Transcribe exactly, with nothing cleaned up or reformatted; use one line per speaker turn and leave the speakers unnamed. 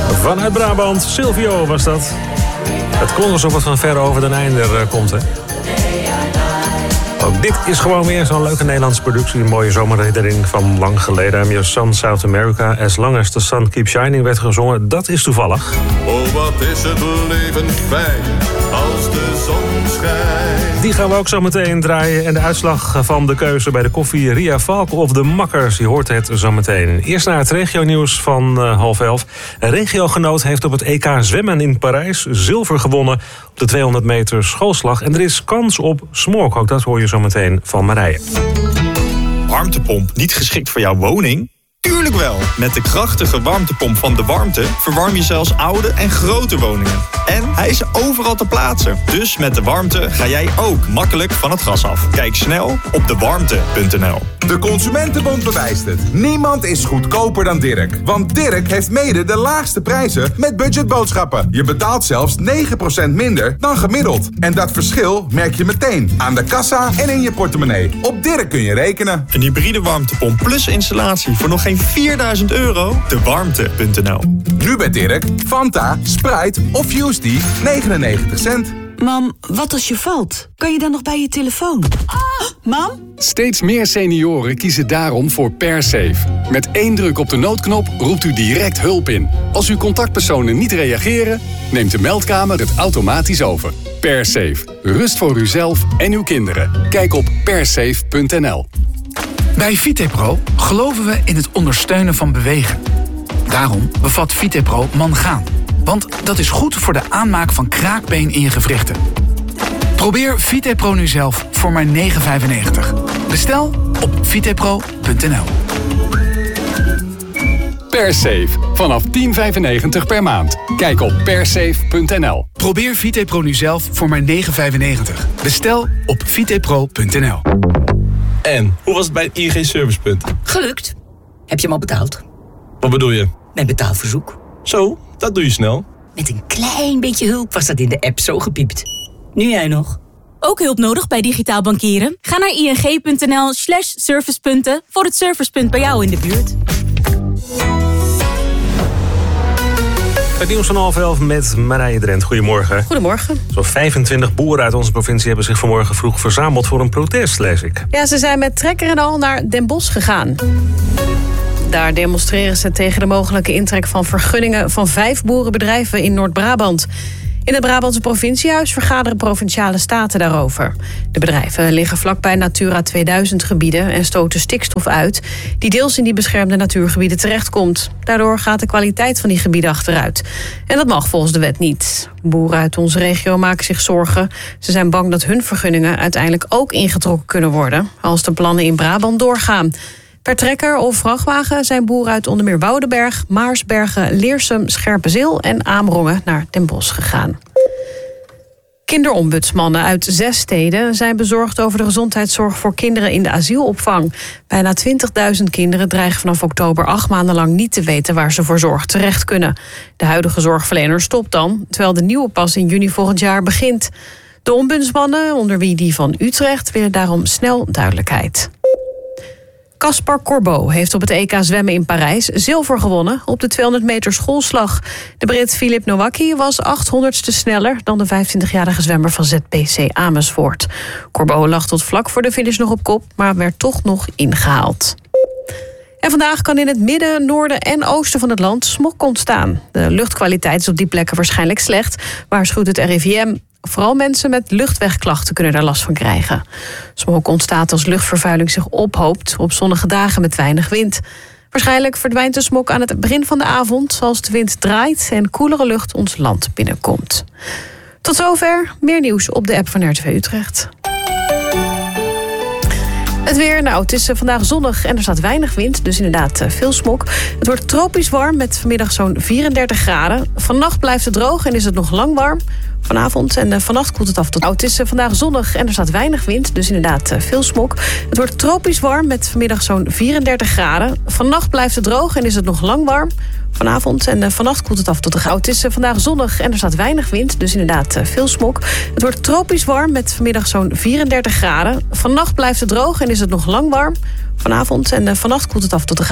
Vanuit Brabant, Silvio was dat. Het kon alsof het van ver over den einder uh, komt, hè. Ook dit is gewoon weer zo'n leuke Nederlandse productie. Een mooie zomerherinnering van lang geleden. I'm Your Son, South America. As Long As The Sun Keeps Shining werd gezongen. Dat is toevallig.
Oh, wat is het leven fijn als de zon schijnt.
Die gaan we ook zo meteen draaien. En de uitslag van de keuze bij de koffie Ria Valk of de Makkers. Je hoort het zo meteen. Eerst naar het regionieuws van uh, half elf. Een regiogenoot heeft op het E K zwemmen in Parijs zilver gewonnen op de tweehonderd meter schoolslag. En er is kans op smog. Ook dat hoor je zo meteen van Marije.
Warmtepomp niet geschikt voor jouw woning? Tuurlijk wel! Met de krachtige warmtepomp van De Warmte verwarm je zelfs oude en grote woningen. En hij is overal te plaatsen. Dus met De Warmte ga jij ook makkelijk van het gas af. Kijk snel op de warmte punt n l.
De Consumentenbond bewijst het. Niemand is goedkoper dan Dirk. Want Dirk heeft mede de laagste prijzen met budgetboodschappen. Je betaalt zelfs negen procent minder dan gemiddeld. En dat verschil merk je meteen aan de kassa en in je portemonnee. Op Dirk kun je rekenen.
Een hybride warmtepomp plus installatie voor nog geen vierduizend euro? de warmte punt n l.
Nu bij Dirk, Fanta, Sprite of Fusty negenennegentig cent.
Mam, wat als je valt? Kan je dan nog bij je telefoon? Oh, mam?
Steeds meer senioren kiezen daarom voor PerSafe. Met één druk op de noodknop roept u direct hulp in. Als uw contactpersonen niet reageren, neemt de meldkamer het automatisch over. PerSafe. Rust voor uzelf en uw kinderen. Kijk op persafe punt n l.
Bij Vitepro geloven we in het ondersteunen van bewegen. Daarom bevat Vitepro mangaan. Want dat is goed voor de aanmaak van kraakbeen in je gewrichten. Probeer Vitepro nu zelf voor maar negen vijfennegentig. Bestel op vitepro punt n l.
PerSafe. Vanaf tien vijfennegentig per maand. Kijk op persafe punt n l.
Probeer Vitepro nu zelf voor maar negen vijfennegentig. Bestel op vitepro punt n l.
En, hoe was het bij het I N G Servicepunt?
Gelukt. Heb je hem al betaald?
Wat bedoel je?
Mijn betaalverzoek.
Zo, dat doe je snel.
Met een klein beetje hulp was dat in de app zo gepiept. Nu jij nog.
Ook hulp nodig bij digitaal bankieren? Ga naar ing punt n l slash servicepunten voor het servicepunt bij jou in de buurt.
Het nieuws van half elf met Marije Drent. Goedemorgen.
Goedemorgen.
Zo'n vijfentwintig boeren uit onze provincie hebben zich vanmorgen vroeg verzameld voor een protest, lees ik.
Ja, ze zijn met trekker en al naar Den Bosch gegaan. Daar demonstreren ze tegen de mogelijke intrek van vergunningen van vijf boerenbedrijven in Noord-Brabant. In het Brabantse provinciehuis vergaderen provinciale staten daarover. De bedrijven liggen vlakbij Natura tweeduizend gebieden en stoten stikstof uit die deels in die beschermde natuurgebieden terechtkomt. Daardoor gaat de kwaliteit van die gebieden achteruit. En dat mag volgens de wet niet. Boeren uit onze regio maken zich zorgen. Ze zijn bang dat hun vergunningen uiteindelijk ook ingetrokken kunnen worden als de plannen in Brabant doorgaan. Per trekker of vrachtwagen zijn boeren uit onder meer Woudenberg, Maarsbergen, Leersum, Scherpenzeel en Amerongen naar Den Bosch gegaan. Kinderombudsmannen uit zes steden zijn bezorgd over de gezondheidszorg voor kinderen in de asielopvang. Bijna twintigduizend kinderen dreigen vanaf oktober acht maanden lang niet te weten waar ze voor zorg terecht kunnen. De huidige zorgverlener stopt dan, terwijl de nieuwe pas in juni volgend jaar begint. De ombudsmannen, onder wie die van Utrecht, willen daarom snel duidelijkheid. Caspar Corbeau heeft op het E K zwemmen in Parijs zilver gewonnen op de tweehonderd meter schoolslag. De Brit Filip Nowacki was achthonderdste sneller dan de vijfentwintigjarige zwemmer van Z P C Amersfoort. Corbeau lag tot vlak voor de finish nog op kop, maar werd toch nog ingehaald. En vandaag kan in het midden, noorden en oosten van het land smog ontstaan. De luchtkwaliteit is op die plekken waarschijnlijk slecht, waarschuwt het R I V M. Vooral mensen met luchtwegklachten kunnen daar last van krijgen. Smog ontstaat als luchtvervuiling zich ophoopt op zonnige dagen met weinig wind. Waarschijnlijk verdwijnt de smog aan het begin van de avond als de wind draait en koelere lucht ons land binnenkomt. Tot zover, meer nieuws op de app van R T V Utrecht. Het weer, nou, het is vandaag zonnig en er staat weinig wind, dus inderdaad veel smog. Het wordt tropisch warm met vanmiddag zo'n vierendertig graden. Vannacht blijft het droog en is het nog lang warm. Vanavond en vannacht koelt het af tot... Nou, het is vandaag zonnig en er staat weinig wind, dus inderdaad veel smog. Het wordt tropisch warm met vanmiddag zo'n vierendertig graden. Vannacht blijft het droog en is het nog lang warm. Vanavond en vannacht koelt het af tot de graad. Het is vandaag zonnig en er staat weinig wind, dus inderdaad veel smog. Het wordt tropisch warm met vanmiddag zo'n vierendertig graden. Vannacht blijft het droog en is het nog lang warm. Vanavond en vannacht koelt het af tot de graad.